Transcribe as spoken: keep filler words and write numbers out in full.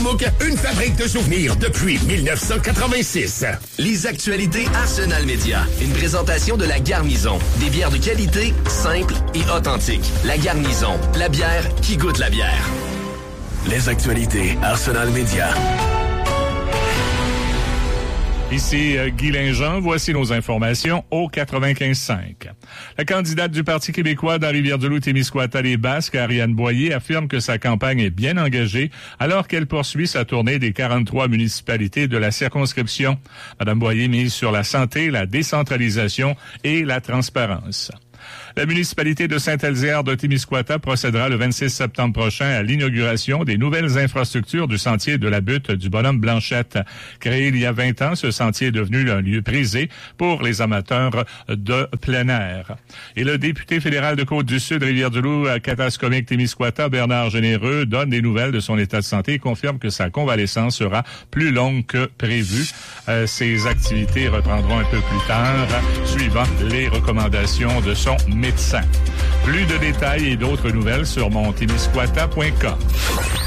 Facebook, une fabrique de souvenirs depuis dix-neuf cent quatre-vingt-six. Les actualités Arsenal Média. Une présentation de La Garnison. Des bières de qualité, simples et authentiques. La Garnison, la bière qui goûte la bière. Les actualités Arsenal Média. Ici euh, Guy Linjean, voici nos informations au quatre-vingt-quinze cinq. La candidate du Parti québécois dans Rivière-du-Loup-Témiscouata-les-Basques, Ariane Boyer, affirme que sa campagne est bien engagée alors qu'elle poursuit sa tournée des quarante-trois municipalités de la circonscription. Madame Boyer mise sur la santé, la décentralisation et la transparence. La municipalité de Saint-Elzéar de Témiscouata procédera le vingt-six septembre prochain à l'inauguration des nouvelles infrastructures du sentier de la butte du Bonhomme Blanchette. Créé il y a vingt ans, ce sentier est devenu un lieu prisé pour les amateurs de plein air. Et le député fédéral de Côte-du-Sud, Rivière-du-Loup, Cataskomique, Témiscouata, Bernard Généreux, donne des nouvelles de son état de santé et confirme que sa convalescence sera plus longue que prévu. Euh, ses activités reprendront un peu plus tard, suivant les recommandations de son médecin. Plus de détails et d'autres nouvelles sur mon témiscouata point com.